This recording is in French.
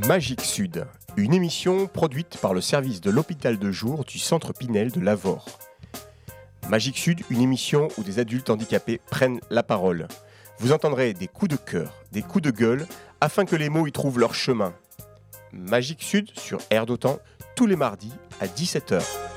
Magique Sud, une émission produite par le service de l'hôpital de jour du Centre Pinel de Lavore. Magique Sud, une émission où des adultes handicapés prennent la parole. Vous entendrez des coups de cœur, des coups de gueule, afin que les mots y trouvent leur chemin. Magique Sud sur Air d'Otan, tous les mardis à 17h.